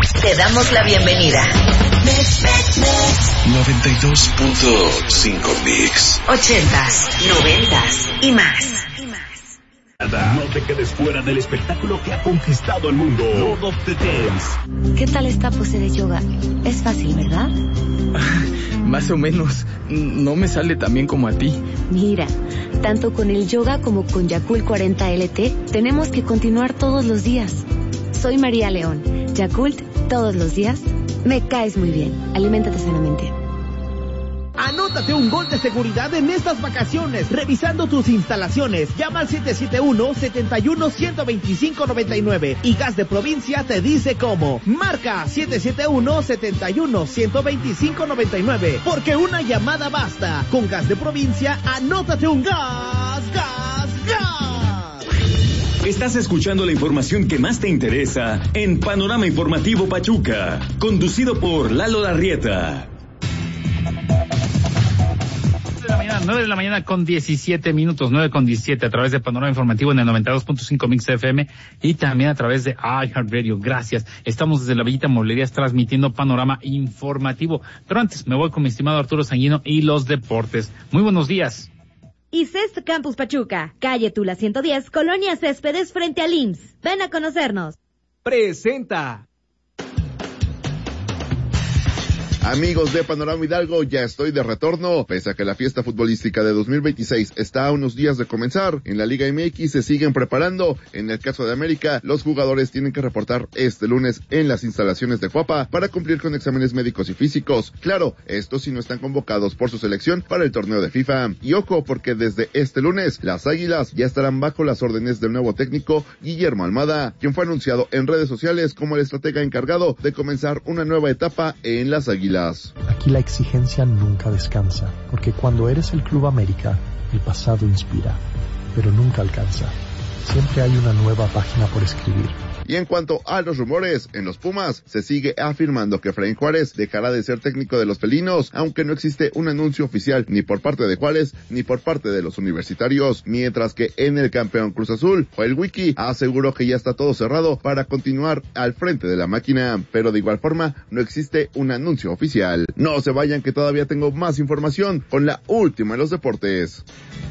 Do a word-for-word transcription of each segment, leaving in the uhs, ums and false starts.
Te damos la bienvenida. noventa y dos punto cinco Mix. Ochentas, noventas y más. No te quedes fuera del espectáculo que ha conquistado el mundo. Lord of the Dance. ¿Qué tal esta pose de yoga? Es fácil, ¿verdad? Más o menos. No me sale tan bien como a ti. Mira, tanto con el yoga como con Yakult cuarenta L T, tenemos que continuar todos los días. Soy María León. Yakult, todos los días. Me caes muy bien. Aliméntate sanamente. Anótate un gol de seguridad en estas vacaciones, revisando tus instalaciones. Llama al siete siete uno, siete uno, uno dos cinco, nueve nueve y Gas de Provincia te dice cómo. Marca siete siete uno, siete uno, uno dos cinco, nueve nueve, porque una llamada basta. Con Gas de Provincia, anótate un gas, gas, gas. Estás escuchando la información que más te interesa en Panorama Informativo Pachuca, conducido por Lalo Larrieta. nueve de la mañana con diecisiete minutos, nueve con diecisiete, a través de Panorama Informativo en el noventa y dos punto cinco Mix F M y también a través de iHeartRadio. Gracias. Estamos desde la Villita Molerías transmitiendo Panorama Informativo. Pero antes me voy con mi estimado Arturo Sanguino y los deportes. Muy buenos días. ICEST Campus Pachuca, calle Tula ciento diez, Colonia Céspedes frente al I M S S. Ven a conocernos. Presenta. Amigos de Panorama Hidalgo, ya estoy de retorno. Pese a que la fiesta futbolística de dos mil veintiséis está a unos días de comenzar, en la Liga M X se siguen preparando. En el caso de América, los jugadores tienen que reportar este lunes en las instalaciones de Cuapa para cumplir con exámenes médicos y físicos. Claro, estos sí no están convocados por su selección para el torneo de FIFA. Y ojo, porque desde este lunes, las Águilas ya estarán bajo las órdenes del nuevo técnico Guillermo Almada, quien fue anunciado en redes sociales como el estratega encargado de comenzar una nueva etapa en las Águilas. Aquí la exigencia nunca descansa, porque cuando eres el Club América, el pasado inspira, pero nunca alcanza. Siempre hay una nueva página por escribir. Y en cuanto a los rumores, en los Pumas se sigue afirmando que Efraín Juárez dejará de ser técnico de los felinos, aunque no existe un anuncio oficial ni por parte de Juárez ni por parte de los universitarios, mientras que en el campeón Cruz Azul, Joel Wiki aseguró que ya está todo cerrado para continuar al frente de la máquina, pero de igual forma no existe un anuncio oficial. No se vayan, que todavía tengo más información con la última de los deportes.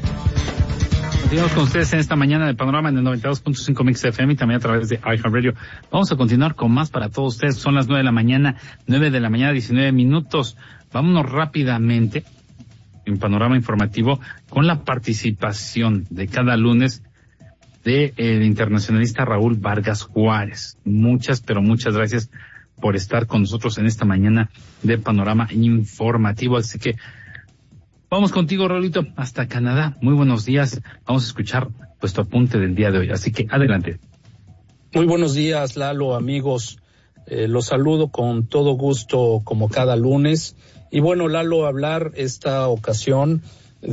Continuamos con ustedes en esta mañana de Panorama en el noventa y dos punto cinco Mix F M y también a través de iHeartRadio. Vamos a continuar con más para todos ustedes. Son las nueve de la mañana, nueve de la mañana, diecinueve minutos. Vámonos rápidamente en Panorama Informativo con la participación de cada lunes de el internacionalista Raúl Vargas Juárez. Muchas, pero muchas gracias por estar con nosotros en esta mañana de Panorama Informativo. Así que vamos contigo, Raulito, hasta Canadá. Muy buenos días. Vamos a escuchar pues tu apunte del día de hoy. Así que adelante. Muy buenos días, Lalo, amigos. Eh, los saludo con todo gusto como cada lunes. Y bueno, Lalo, hablar esta ocasión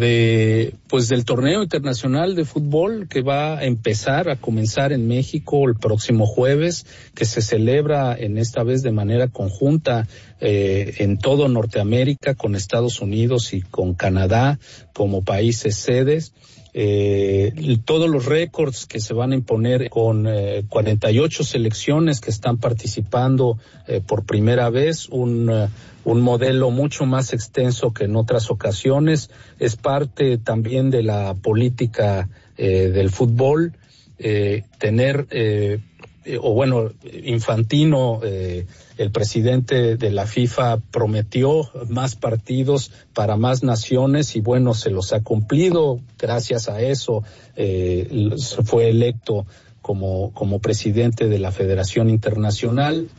de pues del torneo internacional de fútbol que va a empezar a comenzar en México el próximo jueves, que se celebra en esta vez de manera conjunta eh, en todo Norteamérica, con Estados Unidos y con Canadá como países sedes. Eh, todos los récords que se van a imponer con eh, cuarenta y ocho selecciones que están participando eh, por primera vez, un uh, un modelo mucho más extenso que en otras ocasiones. Es parte también de la política eh, del fútbol, eh, tener, eh, eh, o bueno, Infantino, eh, el presidente de la FIFA, prometió más partidos para más naciones y bueno, se los ha cumplido. Gracias a eso eh, fue electo como, como presidente de la Federación Internacional.